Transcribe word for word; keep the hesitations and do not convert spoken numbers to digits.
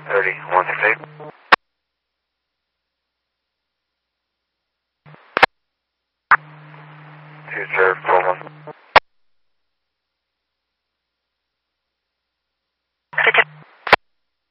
thirty, one six eight. Two, sir, four one.